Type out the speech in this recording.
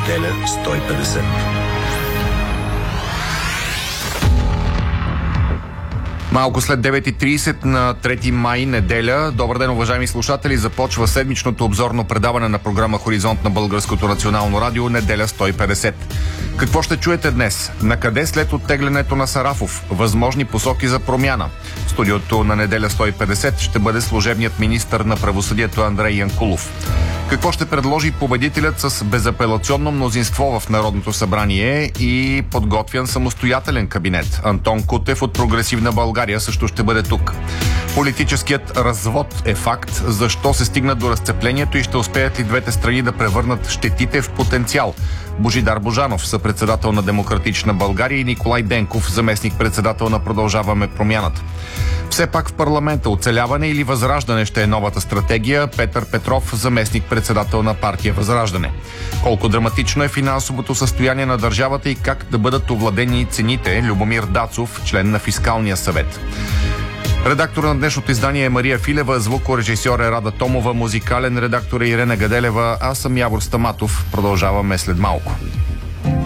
Неделя 150. Малко след 9:30 на 3 май, неделя. Добър ден, уважаеми слушатели. Започва седмичното обзорно предаване на програма Хоризонт на Българското национално радио, неделя 150. Какво ще чуете днес? Накъде след оттеглянето на Сарафов? Възможни посоки за промяна. В студиото на неделя 150 ще бъде служебният министър на правосъдието Андрей Янкулов. Какво ще предложи победителят с безапелационно мнозинство в Народното събрание и подготвян самостоятелен кабинет? Антон Кутев от Прогресивна България също ще бъде тук. Политическият развод е факт. Защо се стигна до разцеплението и ще успеят ли двете страни да превърнат щетите в потенциал? Божидар Божанов, съпредседател на Демократична България, и Николай Денков, заместник-председател на Продължаваме промяната. Все пак в парламента оцеляване или възраждане ще е новата стратегия. Петър Петров, заместник-председател на партия Възраждане. Колко драматично е финансовото състояние на държавата и как да бъдат овладени цените? Любомир Дацов, член на Фискалния съвет. Редактор на днешното издание е Мария Филева, звукорежисьор е Рада Томова, музикален редактор е Ирена Гаделева, аз съм Явор Стаматов. Продължаваме след малко.